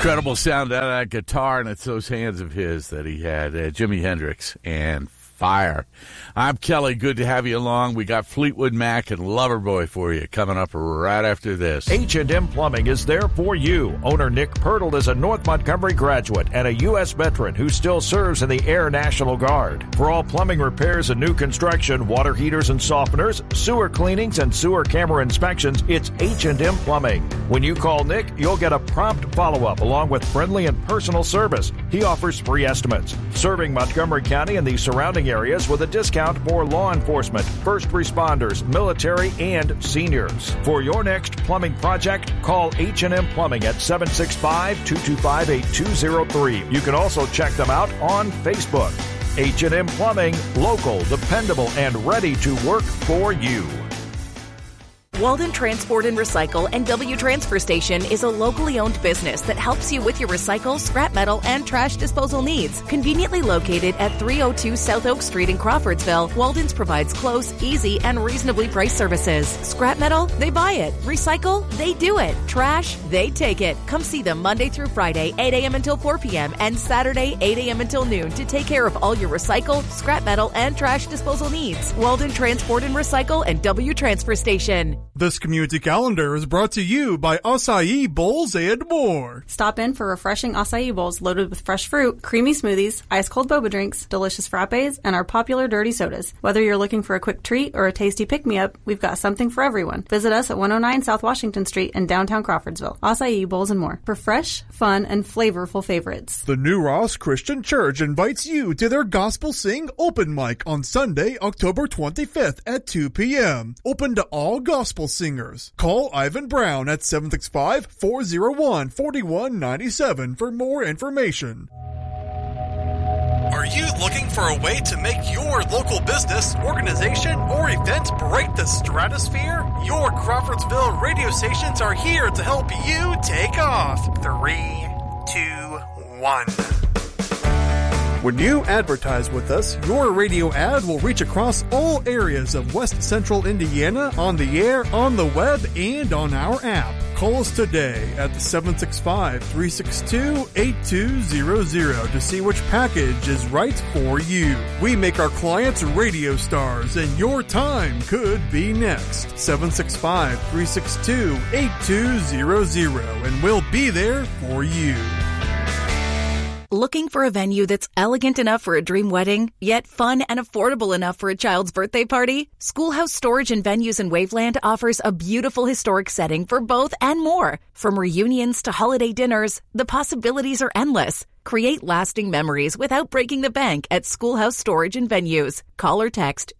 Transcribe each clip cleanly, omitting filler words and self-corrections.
Incredible sound out of that guitar, and it's those hands of his that he had, Jimi Hendrix and Fire. I'm Kelly. Good to have you along. We got Fleetwood Mac and Loverboy for you coming up right after this. H&M Plumbing is there for you. Owner Nick Pirtle is a North Montgomery graduate and a U.S. veteran who still serves in the Air National Guard. For all plumbing repairs and new construction, water heaters and softeners, sewer cleanings and sewer camera inspections, it's H&M Plumbing. When you call Nick, you'll get a prompt follow-up along with friendly and personal service. He offers free estimates. Serving Montgomery County and the surrounding areas with a discount for law enforcement, first responders, military, and seniors. For your next plumbing project, call H&M Plumbing at 765-225-8203. You can also check them out on Facebook. H&M Plumbing, local, dependable, and ready to work for you. Walden Transport and Recycle and W Transfer Station is a locally owned business that helps you with your recycle, scrap metal, and trash disposal needs. Conveniently located at 302 South Oak Street in Crawfordsville, Walden's provides close, easy, and reasonably priced services. Scrap metal? They buy it. Recycle? They do it. Trash? They take it. Come see them Monday through Friday, 8 a.m. until 4 p.m. and Saturday, 8 a.m. until noon to take care of all your recycle, scrap metal, and trash disposal needs. Walden Transport and Recycle and W Transfer Station. This community calendar is brought to you by Acai Bowls and more. Stop in for refreshing acai bowls loaded with fresh fruit, creamy smoothies, ice-cold boba drinks, delicious frappes, and our popular dirty sodas. Whether you're looking for a quick treat or a tasty pick-me-up, we've got something for everyone. Visit us at 109 South Washington Street in downtown Crawfordsville. Acai Bowls and more for fresh, fun, and flavorful favorites. The New Ross Christian Church invites you to their Gospel Sing open mic on Sunday, October 25th at 2 p.m. Open to all gospel singers. Call Ivan Brown at 765-401-4197 for more information. Are you looking for a way to make your local business, organization, or event break the stratosphere? Your Crawfordsville radio stations are here to help you take off. 3, 2, 1. When you advertise with us, your radio ad will reach across all areas of West Central Indiana, on the air, on the web, and on our app. Call us today at 765-362-8200 to see which package is right for you. We make our clients radio stars, and your time could be next. 765-362-8200, and we'll be there for you. Looking for a venue that's elegant enough for a dream wedding, yet fun and affordable enough for a child's birthday party? Schoolhouse Storage and Venues in Waveland offers a beautiful historic setting for both and more. From reunions to holiday dinners, the possibilities are endless. Create lasting memories without breaking the bank at Schoolhouse Storage and Venues. Call or text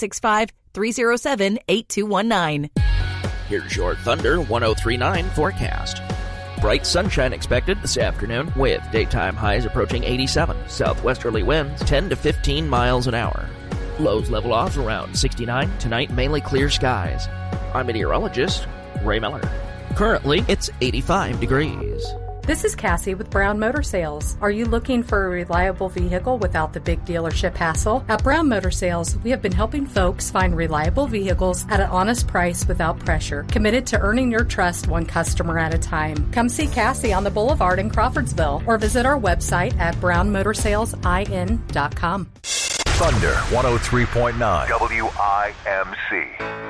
765-307-8219. Here's your Thunder 1039 forecast. Bright sunshine expected this afternoon with daytime highs approaching 87. Southwesterly winds 10 to 15 miles an hour. Lows level off around 69. Tonight, mainly clear skies. I'm meteorologist Ray Miller. Currently, it's 85 degrees. This is Cassie with Brown Motor Sales. Are you looking for a reliable vehicle without the big dealership hassle? At Brown Motor Sales, we have been helping folks find reliable vehicles at an honest price without pressure, committed to earning your trust one customer at a time. Come see Cassie on the Boulevard in Crawfordsville or visit our website at brownmotorsalesIN.com. Thunder 103.9 WIMC.